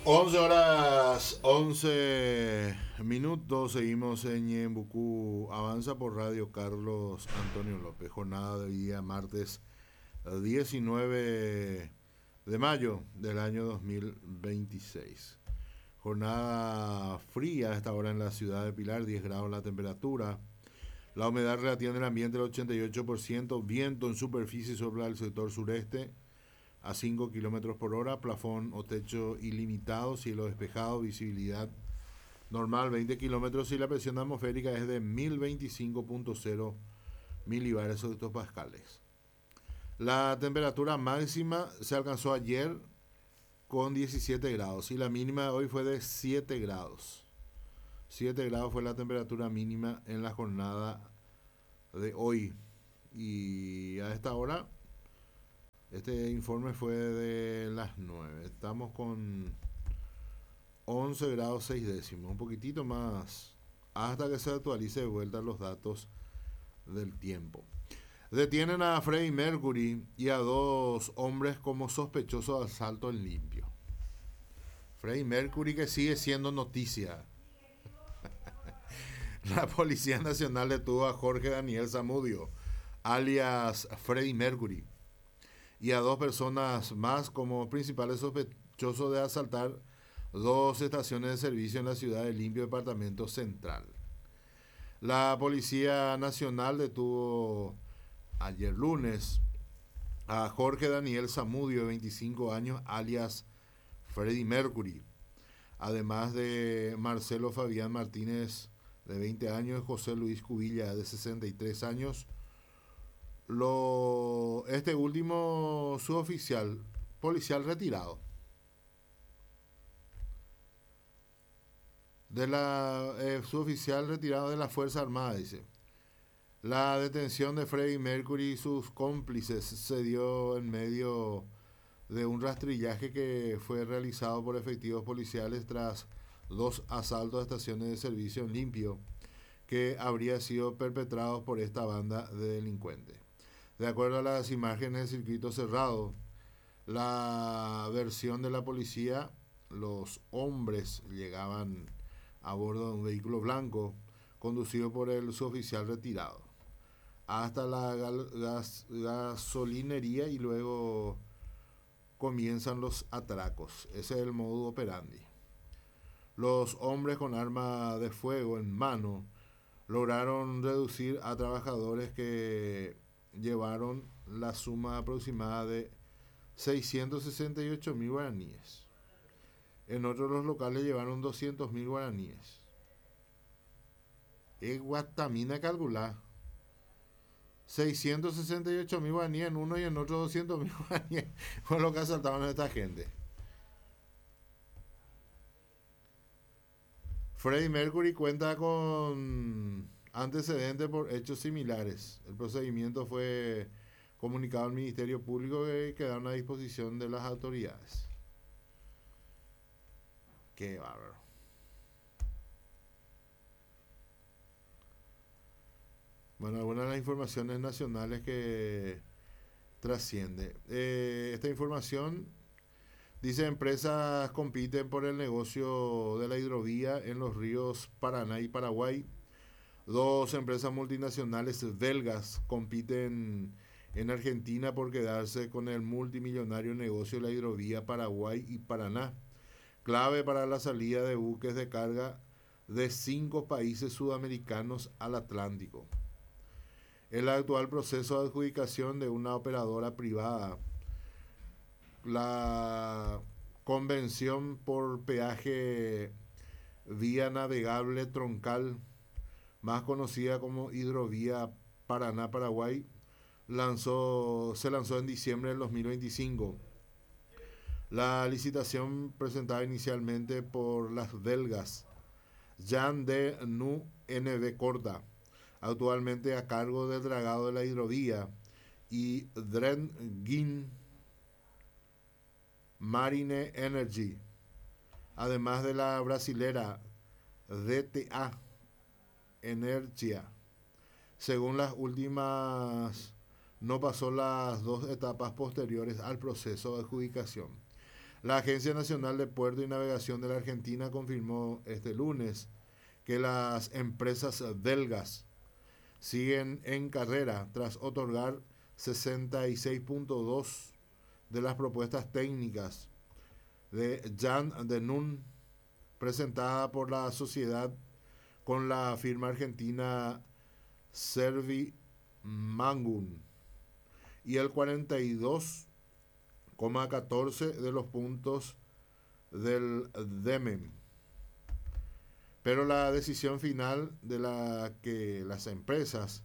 11 horas 11 minutos, seguimos en Ñembucú. Avanza por Radio Carlos Antonio López. Jornada de día martes 19 de mayo del año 2026. Jornada fría a esta hora en la ciudad de Pilar, 10 grados la temperatura. La humedad relativa del ambiente el 88%, viento en superficie sopla el sector sureste a 5 kilómetros por hora, plafón o techo ilimitado, cielo despejado, visibilidad normal 20 kilómetros y la presión atmosférica es de 1025.0 milibares hectopascales. La temperatura máxima se alcanzó ayer con 17 grados y la mínima de hoy fue de 7 grados. 7 grados fue la temperatura mínima en la jornada de hoy. Y a esta hora, este informe fue de las 9. Estamos con 11 grados 6 décimos, un poquitito más, hasta que se actualice de vuelta los datos del tiempo. Detienen a Freddie Mercury y a dos hombres como sospechosos de asalto en limpio. Freddie Mercury que sigue siendo noticia. La Policía Nacional detuvo a Jorge Daniel Zamudio, alias Freddie Mercury, y a dos personas más como principales sospechosos de asaltar dos estaciones de servicio en la ciudad de Limpio, departamento central. La Policía Nacional detuvo ayer lunes a Jorge Daniel Zamudio, de 25 años, alias Freddie Mercury, además de Marcelo Fabián Martínez, de 20 años, y José Luis Cubilla, de 63 años. Este último suboficial policial retirado de la suboficial retirado de la Fuerza Armada, dice. La detención de Freddie Mercury y sus cómplices se dio en medio de un rastrillaje que fue realizado por efectivos policiales tras dos asaltos a estaciones de servicio en limpio que habría sido perpetrados por esta banda de delincuentes. De acuerdo a las imágenes del circuito cerrado, la versión de la policía, los hombres llegaban a bordo de un vehículo blanco conducido por el suboficial retirado hasta la gasolinería y luego comienzan los atracos. Ese es el modo operandi. Los hombres con arma de fuego en mano lograron reducir a trabajadores que llevaron la suma aproximada de 668.000 guaraníes. En otros los locales llevaron 200.000 guaraníes. Es guatamina calcular. 668.000 guaraníes en uno y en otro 200.000 guaraníes. Fue lo que asaltaron a esta gente. Freddie Mercury cuenta con antecedentes por hechos similares. El procedimiento fue comunicado al Ministerio Público y quedaron a disposición de las autoridades. Qué bárbaro. Bueno, algunas de las informaciones nacionales que trasciende. Esta información dice: empresas compiten por el negocio de la hidrovía en los ríos Paraná y Paraguay. Dos empresas multinacionales belgas compiten en Argentina por quedarse con el multimillonario negocio de la hidrovía Paraguay y Paraná, clave para la salida de buques de carga de 5 países sudamericanos al Atlántico. El actual proceso de adjudicación de una operadora privada, la convención por peaje vía navegable troncal, más conocida como Hidrovía Paraná-Paraguay, se lanzó en diciembre del 2025. La licitación, presentada inicialmente por las belgas Jan de Nu NV Corta, actualmente a cargo del dragado de la hidrovía, y Dren Marine Energy, además de la brasilera DTA Energia. Según las últimas, no pasó las dos etapas posteriores al proceso de adjudicación. La Agencia Nacional de Puerto y Navegación de la Argentina confirmó este lunes que las empresas belgas siguen en carrera tras otorgar 66.2 de las propuestas técnicas de Jan de Nun presentada por la sociedad con la firma argentina Servi Mangun y el 42,14 de los puntos del DEMEM. Pero la decisión final de la que las empresas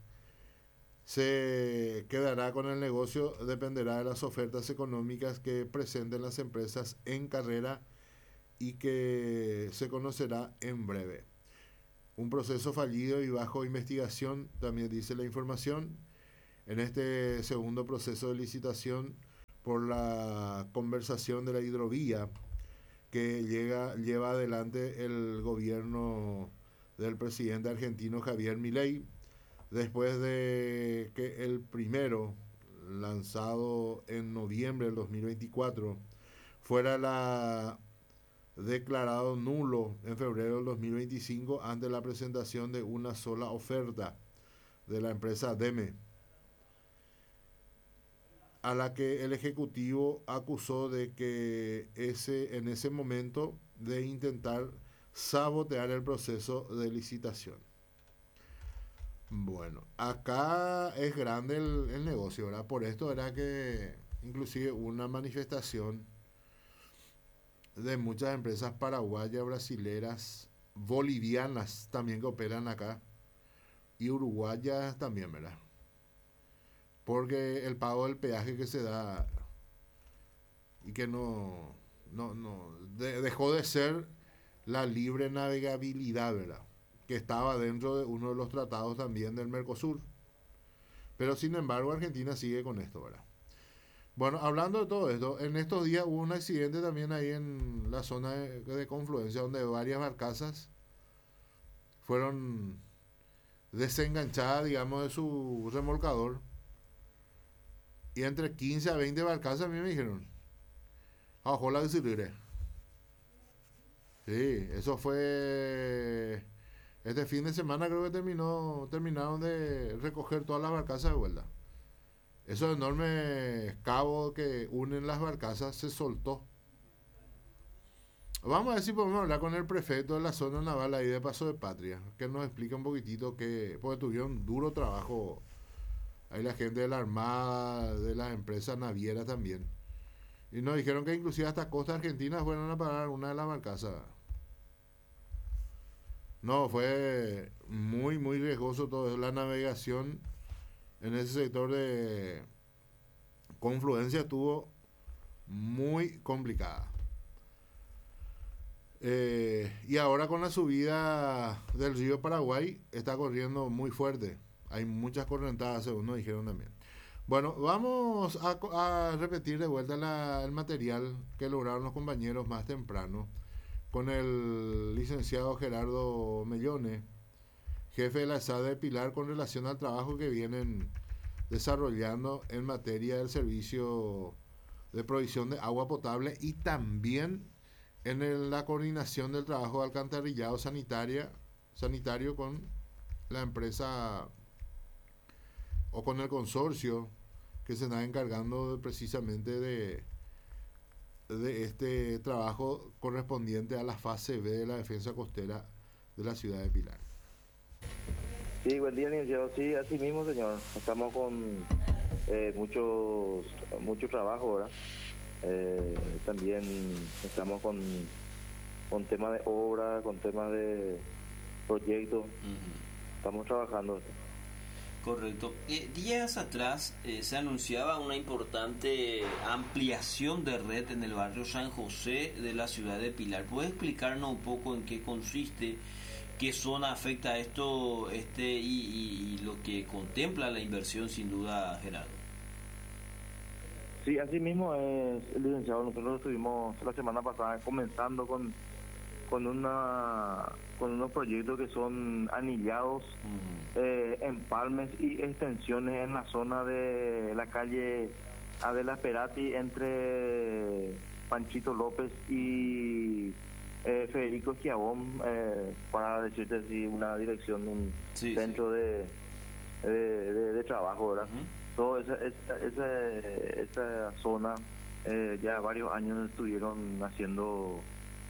se quedará con el negocio dependerá de las ofertas económicas que presenten las empresas en carrera y que se conocerá en breve. Un proceso fallido y bajo investigación, también dice la información, en este segundo proceso de licitación por la conversación de la hidrovía que lleva adelante el gobierno del presidente argentino Javier Milei, después de que el primero, lanzado en noviembre del 2024, fuera declarado nulo en febrero del 2025 ante la presentación de una sola oferta de la empresa DEME, a la que el Ejecutivo acusó de que en ese momento de intentar sabotear el proceso de licitación. Bueno, acá es grande el negocio, ¿verdad? Por esto era que inclusive una manifestación de muchas empresas paraguayas, brasileras, bolivianas también que operan acá y uruguayas también, ¿verdad? Porque el pago del peaje que se da y que dejó de ser la libre navegabilidad, ¿verdad? Que estaba dentro de uno de los tratados también del Mercosur. Pero sin embargo Argentina sigue con esto, ¿verdad? Bueno, hablando de todo esto, en estos días hubo un accidente también ahí en la zona de confluencia donde varias barcazas fueron desenganchadas, digamos, de su remolcador. Y entre 15 a 20 barcazas a mí me dijeron, ojo la de. Sí, eso fue este fin de semana, creo que terminaron de recoger todas las barcazas de vuelta. Esos enormes cabos que unen las barcazas se soltó. Vamos a ver si podemos hablar con el prefecto de la zona naval ahí de Paso de Patria, que nos explique un poquitito porque tuvieron duro trabajo ahí la gente de la Armada, de las empresas navieras también. Y nos dijeron que inclusive hasta costa argentina fueron a parar una de las barcazas. No, fue muy, muy riesgoso todo eso. La navegación en ese sector de confluencia estuvo muy complicada. Y ahora con la subida del río Paraguay está corriendo muy fuerte. Hay muchas correntadas, según nos dijeron también. Bueno, vamos a repetir de vuelta el material que lograron los compañeros más temprano con el licenciado Gerardo Mellone, jefe de la SAD de Pilar, con relación al trabajo que vienen desarrollando en materia del servicio de provisión de agua potable y también en la coordinación del trabajo de alcantarillado sanitario con la empresa o con el consorcio que se está encargando precisamente de este trabajo correspondiente a la fase B de la defensa costera de la ciudad de Pilar. Sí, buen día, licenciado. Sí, así mismo, señor. Estamos con mucho trabajo, ¿verdad? También estamos con temas de obra, con temas de proyectos. Estamos trabajando. Correcto. Días atrás se anunciaba una importante ampliación de red en el barrio San José de la ciudad de Pilar. ¿Puede explicarnos un poco en qué consiste, qué zona afecta esto y lo que contempla la inversión, sin duda, Gerardo? Sí, así mismo es, licenciado. Nosotros estuvimos la semana pasada comenzando con unos proyectos que son anillados, empalmes y extensiones en la zona de la calle Adela Perati entre Panchito López y Federico Esquiabón, para decirte así, una dirección, un centro de trabajo, ¿verdad? Toda esa zona, ya varios años estuvieron haciendo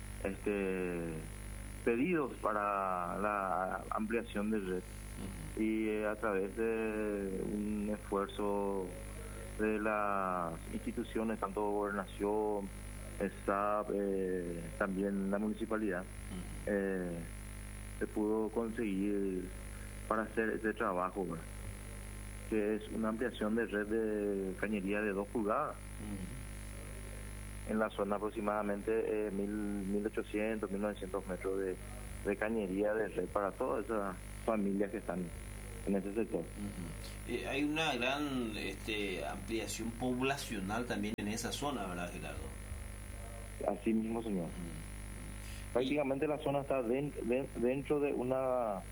pedidos para la ampliación de red, y a través de un esfuerzo de las instituciones, tanto gobernación, SAP, también la municipalidad, se pudo conseguir para hacer ese trabajo, ¿verdad? Que es una ampliación de red de cañería de 2 pulgadas en la zona, aproximadamente 1800, 1900 metros de cañería de red para todas esas familias que están en ese sector. Hay una gran ampliación poblacional también en esa zona, ¿verdad, Gerardo? Así mismo, señor. Prácticamente la zona está dentro de una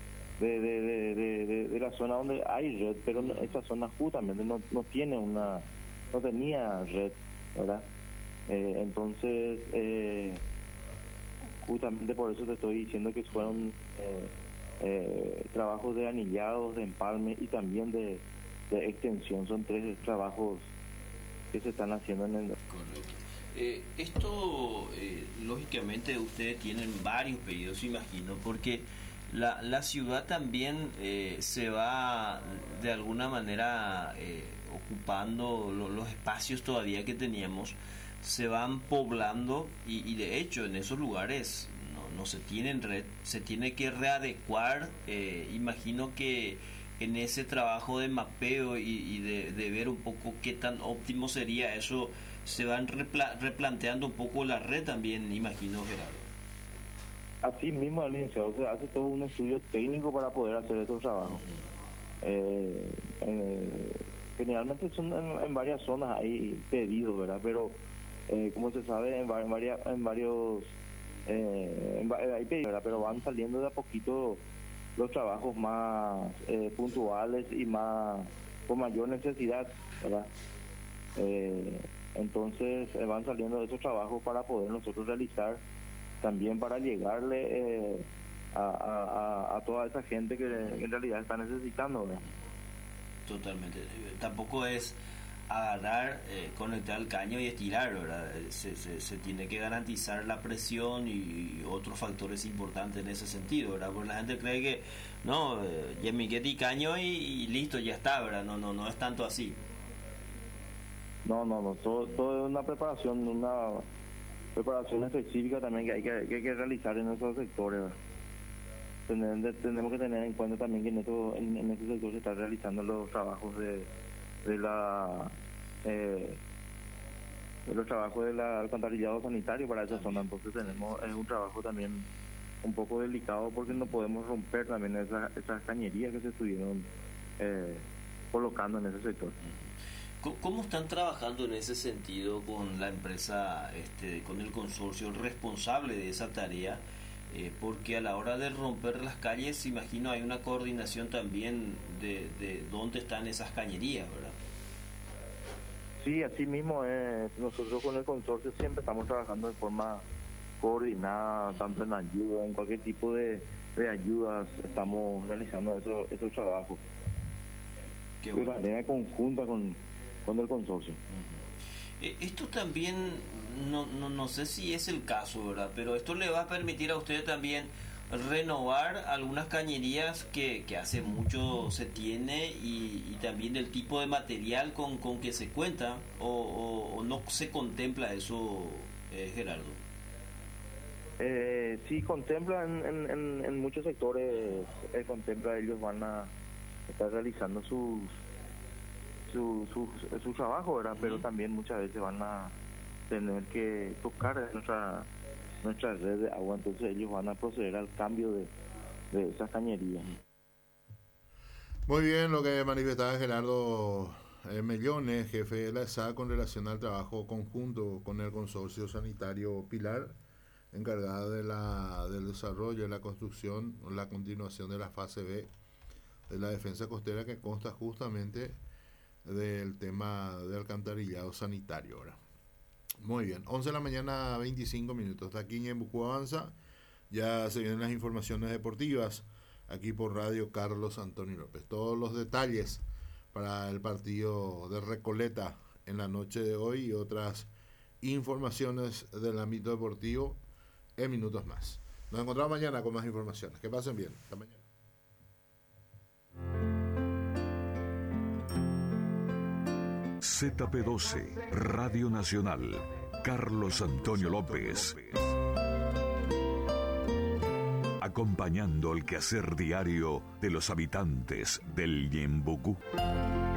de la zona donde hay red, pero esa zona justamente no tenía red, ¿verdad? Entonces, justamente por eso te estoy diciendo que fueron trabajos de anillados, de empalme y también de extensión. Son 3 trabajos que se están haciendo en el... Correcto. Esto, lógicamente, ustedes tienen varios pedidos, imagino, porque la ciudad también se va de alguna manera ocupando los espacios todavía que teníamos, se van poblando y de hecho en esos lugares no se tienen red, se tiene que readecuar. Imagino que en ese trabajo de mapeo y de ver un poco qué tan óptimo sería eso, se van replanteando un poco la red también, imagino, Gerardo. Así mismo, el licenciado se hace todo un estudio técnico para poder hacer estos trabajos. Generalmente son en varias zonas hay pedidos, ¿verdad? Pero como se sabe, hay pedidos, ¿verdad? Pero van saliendo de a poquito los trabajos más puntuales y más con mayor necesidad, ¿verdad? Entonces van saliendo esos trabajos para poder nosotros realizar, también para llegarle a toda esa gente que en realidad está necesitando, ¿verdad? Totalmente. Tampoco es agarrar, conectar el caño y estirar, ¿verdad? Se tiene que garantizar la presión y otros factores importantes en ese sentido, ¿verdad? Porque la gente cree que no, yemiquete y caño y listo, ya está, ¿verdad? No es tanto así. No, todo es una preparación específica también que hay que realizar en esos sectores, ¿verdad? Tenemos que tener en cuenta también que en este sector se están realizando los trabajos de los trabajos del alcantarillado sanitario para esa zona. Entonces es un trabajo también un poco delicado, porque no podemos romper también esas cañerías que se estuvieron colocando en ese sector. ¿Cómo están trabajando en ese sentido con la empresa, con el consorcio responsable de esa tarea? Porque a la hora de romper las calles, imagino hay una coordinación también de dónde están esas cañerías, ¿verdad? Sí, así mismo nosotros con el consorcio siempre estamos trabajando de forma coordinada, tanto en ayuda, en cualquier tipo de ayudas, estamos realizando esos trabajos de manera conjunta con el consorcio. Esto también, no sé si es el caso, ¿verdad? Pero esto le va a permitir a usted también renovar algunas cañerías que hace mucho se tiene, y también el tipo de material con que se cuenta, o no se contempla eso, Gerardo. Sí, contempla en muchos sectores, contempla, ellos van a estar realizando su trabajo, ¿verdad? Pero también muchas veces van a tener que tocar nuestra red de agua, entonces ellos van a proceder al cambio de esas cañerías. Muy bien, lo que manifestaba Gerardo Mellones, jefe de la ESA, con relación al trabajo conjunto con el consorcio sanitario Pilar, encargada del desarrollo, de la construcción, la continuación de la fase B de la defensa costera, que consta justamente del tema de alcantarillado sanitario, ¿verdad? Muy bien, 11 de la mañana, 25 minutos. Está aquí en Bucú Avanza. Ya se vienen las informaciones deportivas aquí por Radio Carlos Antonio López. Todos los detalles para el partido de Recoleta en la noche de hoy y otras informaciones del ámbito deportivo en minutos más. Nos encontramos mañana con más informaciones. Que pasen bien. Hasta mañana. ZP12, Radio Nacional, Carlos Antonio López. Acompañando el quehacer diario de los habitantes del Ñembucú.